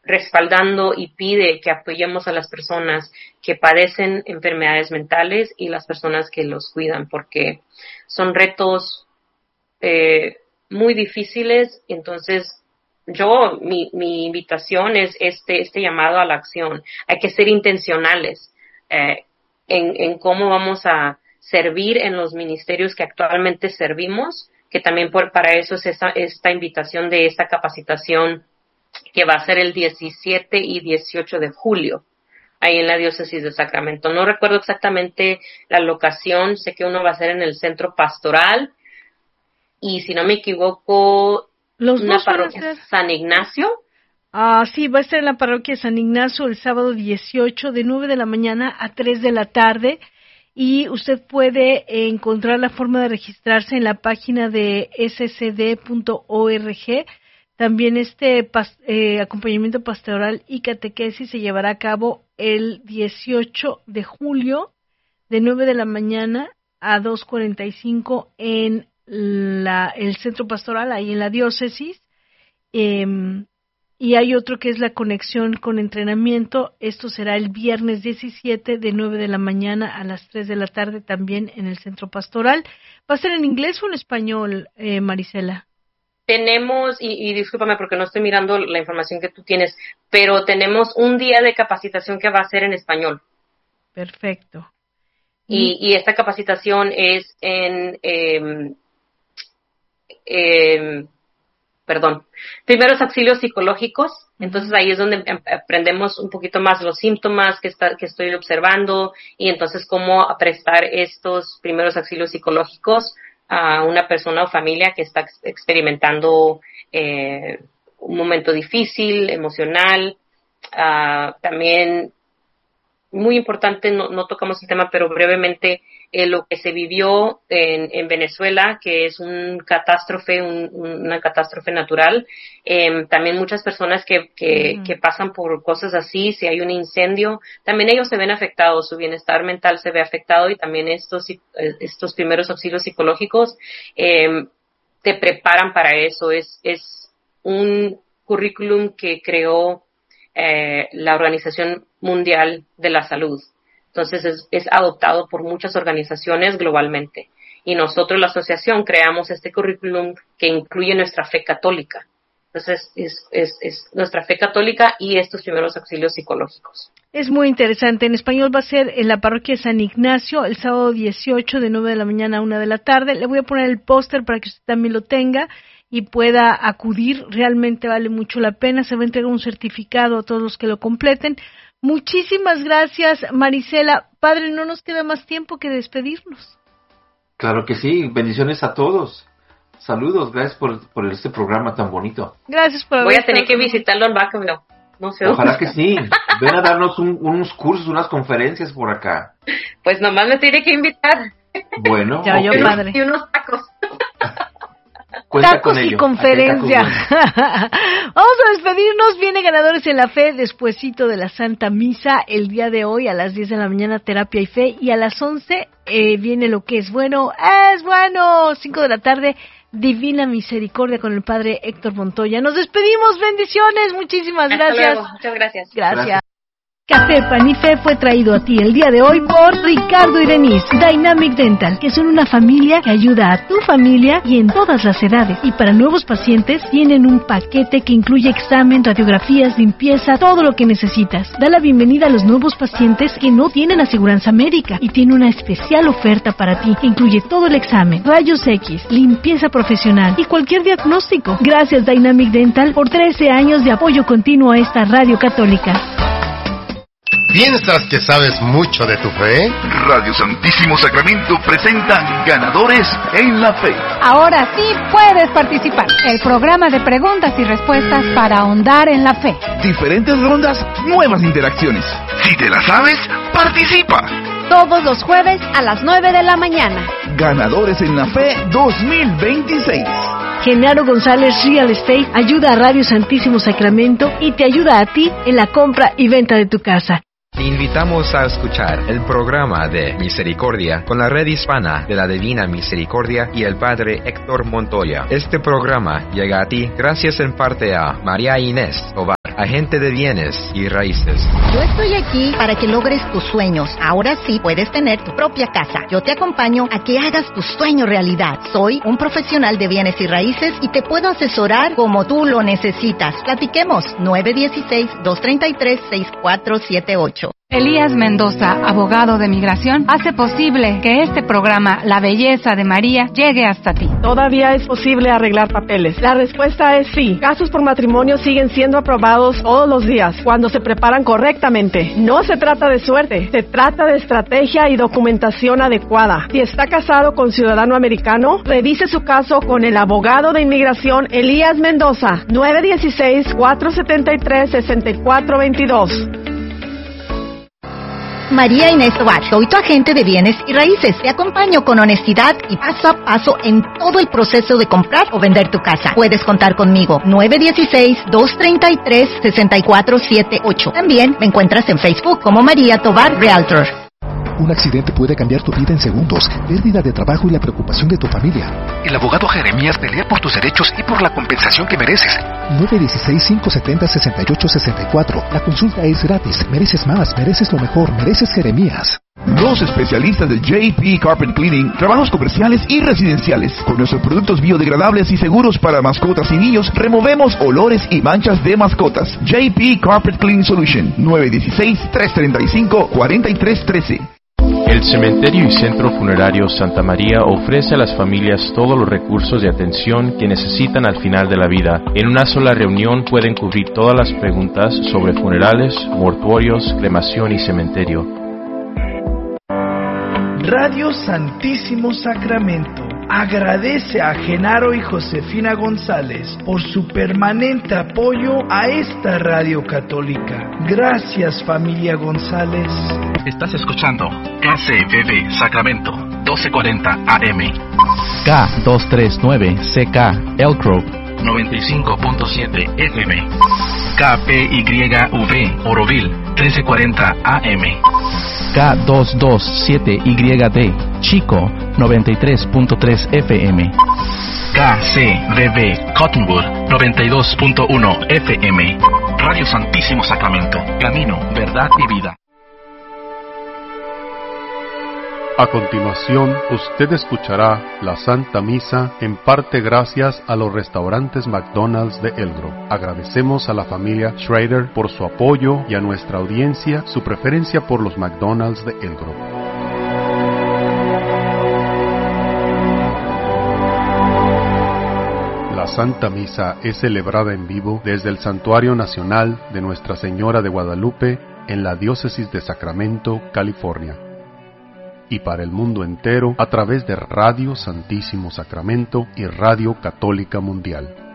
respaldando y pide que apoyemos a las personas que padecen enfermedades mentales y las personas que los cuidan, porque son retos muy difíciles. Entonces, mi invitación es este llamado a la acción. Hay que ser intencionales en cómo vamos a servir en los ministerios que actualmente servimos, que también para eso es esta invitación de esta capacitación que va a ser el 17 y 18 de julio, ahí en la diócesis de Sacramento. No recuerdo exactamente la locación, sé que uno va a ser en el centro pastoral, y si no me equivoco, una parroquia San Ignacio. Sí, va a estar en la parroquia San Ignacio el sábado 18 de 9 de la mañana a 3 de la tarde, y usted puede encontrar la forma de registrarse en la página de scd.org. También acompañamiento pastoral y catequesis se llevará a cabo el 18 de julio de 9 de la mañana a 2:45 en el centro pastoral, ahí en la diócesis. Y hay otro que es la conexión con entrenamiento. Esto será el viernes 17 de 9 de la mañana a las 3 de la tarde también en el centro pastoral. ¿Va a ser en inglés o en español, Marisela? Tenemos, y discúlpame porque no estoy mirando la información que tú tienes, pero tenemos un día de capacitación que va a ser en español. Perfecto. Y esta capacitación es primeros auxilios psicológicos. Entonces ahí es donde aprendemos un poquito más los síntomas que estoy observando, y entonces cómo prestar estos primeros auxilios psicológicos a una persona o familia que está experimentando un momento difícil, emocional. También, muy importante, no tocamos el tema, pero brevemente, lo que se vivió en Venezuela, que es una catástrofe natural. También muchas personas que pasan por cosas así, si hay un incendio, también ellos se ven afectados, su bienestar mental se ve afectado, y también estos primeros auxilios psicológicos te preparan para eso. Es un currículum que creó la Organización Mundial de la Salud. Entonces es adoptado por muchas organizaciones globalmente. Y nosotros, la asociación, creamos este currículum que incluye nuestra fe católica. Entonces es nuestra fe católica y estos primeros auxilios psicológicos. Es muy interesante. En español va a ser en la parroquia de San Ignacio el sábado 18 de 9 de la mañana a 1 de la tarde. Le voy a poner el póster para que usted también lo tenga y pueda acudir. Realmente vale mucho la pena. Se va a entregar un certificado a todos los que lo completen. Muchísimas gracias, Marisela. Padre, no nos queda más tiempo que despedirnos. Claro que sí. Bendiciones a todos. Saludos. Gracias por este programa tan bonito. Gracias por Voy a tener que visitarlo en Vacaville. No sé. Ojalá que sí. Ven a darnos unos cursos, unas conferencias por acá. Pues nomás me tiene que invitar. Bueno. Ya, yo, padre. Y unos tacos. Tacos y conferencia. Vamos a despedirnos. Viene Ganadores en la Fe despuesito de la Santa Misa el día de hoy a las 10 de la mañana, Terapia y Fe, y a las 11 viene Lo que es bueno, 5 de la tarde, Divina Misericordia con el Padre Héctor Montoya. Nos despedimos, bendiciones, muchísimas gracias. Hasta luego. Muchas gracias. Gracias. Café Pan y Fe fue traído a ti el día de hoy por Ricardo y Denise, Dynamic Dental, que son una familia que ayuda a tu familia y en todas las edades. Y para nuevos pacientes tienen un paquete que incluye examen, radiografías, limpieza, todo lo que necesitas. Da la bienvenida a los nuevos pacientes que no tienen aseguranza médica y tiene una especial oferta para ti que incluye todo el examen, rayos X, limpieza profesional y cualquier diagnóstico. Gracias Dynamic Dental por 13 años de apoyo continuo a esta radio católica. ¿Piensas que sabes mucho de tu fe? Radio Santísimo Sacramento presenta Ganadores en la Fe. Ahora sí puedes participar. El programa de preguntas y respuestas para ahondar en la fe. Diferentes rondas, nuevas interacciones. Si te la sabes, participa. Todos los jueves a las 9 de la mañana. Ganadores en la Fe 2026. Genaro González Real Estate ayuda a Radio Santísimo Sacramento y te ayuda a ti en la compra y venta de tu casa. Te invitamos a escuchar el programa de Misericordia con la red hispana de la Divina Misericordia y el Padre Héctor Montoya. Este programa llega a ti gracias en parte a María Inés Tovar, agente de bienes y raíces. Yo estoy aquí para que logres tus sueños. Ahora sí puedes tener tu propia casa. Yo te acompaño a que hagas tu sueño realidad. Soy un profesional de bienes y raíces y te puedo asesorar como tú lo necesitas. Platiquemos. 916-233-6478. Elías Mendoza, abogado de migración, hace posible que este programa, La Belleza de María, llegue hasta ti. ¿Todavía es posible arreglar papeles? La respuesta es sí. Casos por matrimonio siguen siendo aprobados todos los días cuando se preparan correctamente. No se trata de suerte, se trata de estrategia y documentación adecuada. Si está casado con ciudadano americano, revise su caso con el abogado de inmigración Elías Mendoza, 916-473-6422. María Inés Tovar, soy tu agente de bienes y raíces. Te acompaño con honestidad y paso a paso en todo el proceso de comprar o vender tu casa. Puedes contar conmigo. 916-233-6478. También me encuentras en Facebook como María Tovar Realtor. Un accidente puede cambiar tu vida en segundos, pérdida de trabajo y la preocupación de tu familia. El abogado Jeremías pelea por tus derechos y por la compensación que mereces. 916-570-6864. La consulta es gratis. Mereces más, mereces lo mejor, mereces Jeremías. Los especialistas de JP Carpet Cleaning, trabajos comerciales y residenciales. Con nuestros productos biodegradables y seguros para mascotas y niños, removemos olores y manchas de mascotas. JP Carpet Cleaning Solution, 916-335-4313. El Cementerio y Centro Funerario Santa María ofrece a las familias todos los recursos de atención que necesitan al final de la vida. En una sola reunión pueden cubrir todas las preguntas sobre funerales, mortuorios, cremación y cementerio. Radio Santísimo Sacramento agradece a Genaro y Josefina González por su permanente apoyo a esta radio católica. Gracias, familia González. Estás escuchando KCBB Sacramento 1240 AM, K239CK Elk Grove 95.7 FM, KPYV Oroville 1340 AM, K227YD Chico 93.3 FM, KCBB Cottonwood 92.1 FM. Radio Santísimo Sacramento, camino, verdad y vida. A continuación, usted escuchará la Santa Misa, en parte gracias a los restaurantes McDonald's de El Grove. Agradecemos a la familia Schrader por su apoyo y a nuestra audiencia su preferencia por los McDonald's de El Grove. La Santa Misa es celebrada en vivo desde el Santuario Nacional de Nuestra Señora de Guadalupe en la Diócesis de Sacramento, California, y para el mundo entero a través de Radio Santísimo Sacramento y Radio Católica Mundial.